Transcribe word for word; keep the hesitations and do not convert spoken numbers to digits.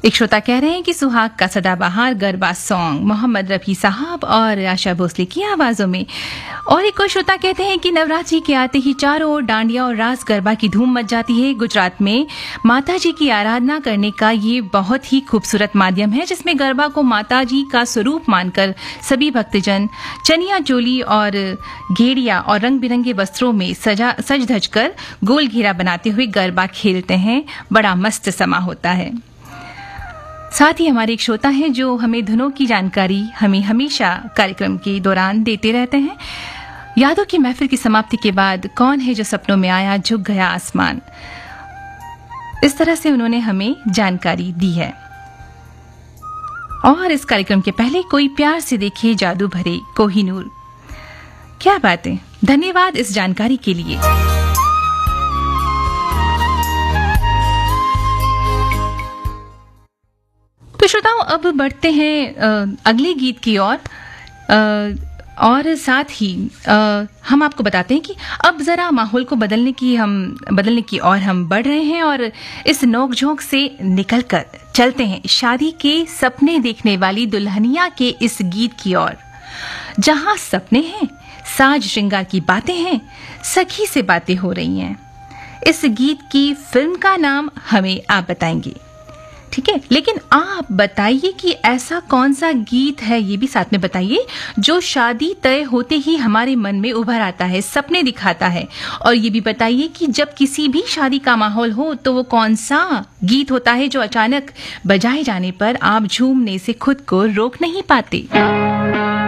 एक श्रोता कह रहे हैं कि सुहाग का सदाबहार गरबा सॉन्ग मोहम्मद रफी साहब और आशा भोसले की आवाजों में। और एक और श्रोता कहते हैं कि नवरात्रि के आते ही चारों ओर डांडिया और रास गरबा की धूम मच जाती है। गुजरात में माता जी की आराधना करने का ये बहुत ही खूबसूरत माध्यम है, जिसमें गरबा को माता जी का स्वरूप मानकर सभी भक्तजन चनिया चोली और घेड़िया और रंग बिरंगे वस्त्रों में सजा सज धज कर गोल घेरा बनाते हुए गरबा खेलते हैं। बड़ा मस्त समा होता है। साथ ही हमारे एक श्रोता हैं जो हमें धुनों की जानकारी हमें हमेशा कार्यक्रम के दौरान देते रहते हैं। यादों की महफिल की समाप्ति के बाद कौन है जो सपनों में आया, झुक गया आसमान, इस तरह से उन्होंने हमें जानकारी दी है। और इस कार्यक्रम के पहले कोई प्यार से देखे जादू भरे कोहिनूर। क्या बात है, धन्यवाद इस जानकारी के लिए। तो श्रोताओं, अब बढ़ते हैं अ, अगले गीत की ओर और, और साथ ही आ, हम आपको बताते हैं कि अब जरा माहौल को बदलने की हम बदलने की ओर हम बढ़ रहे हैं और इस नोकझोंक से निकलकर चलते हैं शादी के सपने देखने वाली दुल्हनिया के इस गीत की ओर, जहां सपने हैं, साज श्रृंगार की बातें हैं, सखी से बातें हो रही हैं। इस गीत की फिल्म का नाम हमें आप बताएंगे, ठीक है? लेकिन आप बताइए कि ऐसा कौन सा गीत है, ये भी साथ में बताइए, जो शादी तय होते ही हमारे मन में उभर आता है, सपने दिखाता है। और ये भी बताइए कि जब किसी भी शादी का माहौल हो तो वो कौन सा गीत होता है जो अचानक बजाए जाने पर आप झूमने से खुद को रोक नहीं पाते।